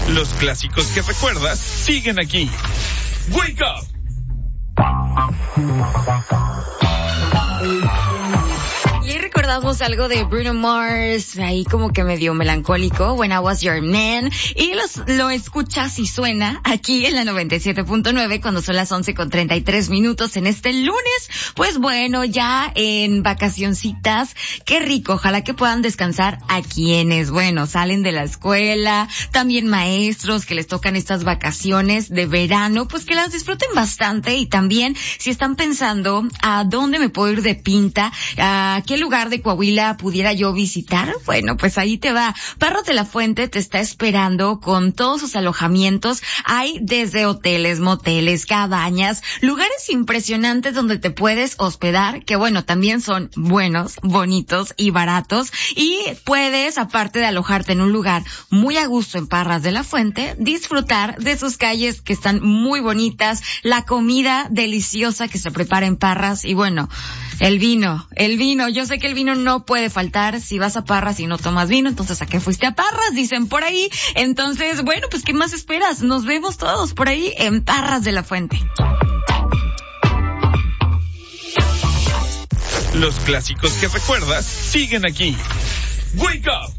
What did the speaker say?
Los clásicos que recuerdas siguen aquí. Wake Up. Y ahí recordamos algo de Bruno Mars, ahí como que medio melancólico, When I Was Your Man, y lo escuchas y suena aquí en la 97.9 cuando son las 11:33 en este lunes. Pues bueno, ya en vacacioncitas, qué rico, ojalá que puedan descansar a quienes, bueno, salen de la escuela, también maestros que les tocan estas vacaciones de verano, pues que las disfruten bastante, y también si están pensando a dónde me puedo ir de pinta, a qué lugar de Coahuila pudiera yo visitar, bueno, pues ahí te va. Parros de la Fuente te está esperando con todos sus alojamientos. Hay desde hoteles, moteles, cabañas, lugares impresionantes donde te puedes hospedar, que bueno, también son buenos, bonitos y baratos, y puedes, aparte de alojarte en un lugar muy a gusto en Parras de la Fuente, disfrutar de sus calles que están muy bonitas, la comida deliciosa que se prepara en Parras, y bueno, el vino, yo sé que el vino no puede faltar. Si vas a Parras y no tomas vino, entonces ¿a qué fuiste a Parras? Dicen por ahí. Entonces, bueno, pues ¿qué más esperas? Nos vemos todos por ahí en Parras de la Fuente. Los clásicos que recuerdas siguen aquí. Wake Up.